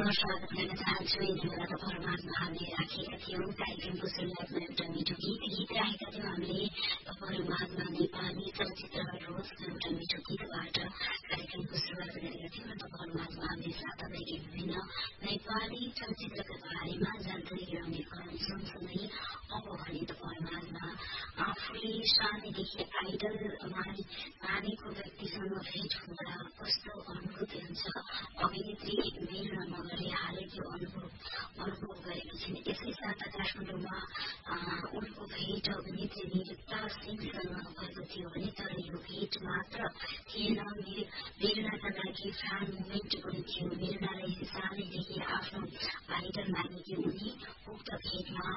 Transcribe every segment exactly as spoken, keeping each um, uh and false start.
स्वागत गर्न चाहन्छु। यति बेला तपाईँहरूमाझमा हामीले राखेका थियौँ कार्यक्रमको सुरुवातमा एउटा मिठो गीत गीत राखेका थियौँ हामीले तपाईँहरूमाझमा नेपाली चलचित्रहरू एउटा मिठो गीतबाट कार्यक्रमको सुरुवात गरेका थियौँ र तपाईँहरूमाझमा हामीले साताभरि विभिन्न नेपाली चलचित्रका बारेमा जानकारी गराउने क्रम सँगसँगै अब भने तपाईँहरूमाझमा आफूले सानैदेखि आइडल मानेको व्यक्तिसँग भेट हुँदा कस्तो अनुभूति हुन्छ अभिनेत्री वीणा मगरले हालैको अनुभव अनुभव गरेकी छिन्। यसै साथ काठमाडौँमा उनको भेट अभिनेत्री निरुक्ता सिंहसँग भएको थियो भने तर यो भेट मात्र थिएन, वीणाका लागि फ्यान मुभमेन्ट पनि थियो। वीणाले सानैदेखि आफ्नो आइडल मानेकी उनी उक्त भेटमा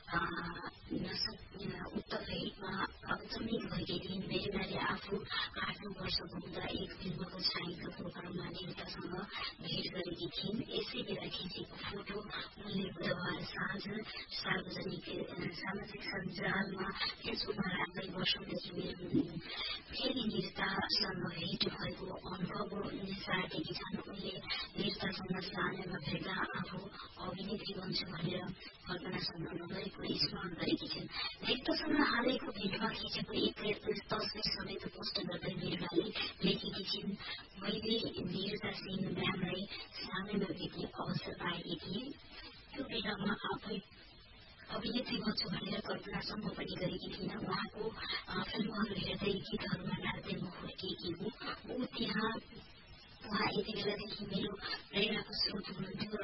उक्त भेटमा अचम्मित भएकी थिइन्। वीणाले आफू आठौँ वर्षको हुँदा एक फिल्मको छायाङ्कन प्रोग्राममा निरुक्तासँग भेट गरेकी थिइन्। यसै बेला खिचेको फोटो उनले बुधबार साँझ सार्वजनिक सामाजिक सञ्जालमा फेसबुकमा राख्दै वर्षौंदेखि फेरि निरुक्तासँग भेट भएको अनुभव साटेकी छन्। उनले निरुक्तासँग सानैमा भेट्दा आफू अभिनेत्री बन्छु भनेर कल्पना सम्म नगरेको स्मरण गरेकी छिन्। निरुक्तासँग हालैको भेटमा खिचेको एक तस्विर समेत पोस्ट गर्दै वीणाले लेखेकी छिन्, मैले निरुक्ता सिंह म्यामलाई सानैमा भेट्ने अवसर पाएकी थिएँ। त्यो बेलामा आफै अभिनेत्री बन्छु भनेर कल्पनासम्म पनि गरेकी थिइनँ। उहाँको फिल्महरू हेर्दै गीतहरूमा नाच्दै म हुर्किएकी हुँ। ऊ त्यहाँ उहाँ यति बेलादेखि मेरो प्रेरणाको स्रोत हुनुहुन्थ्यो र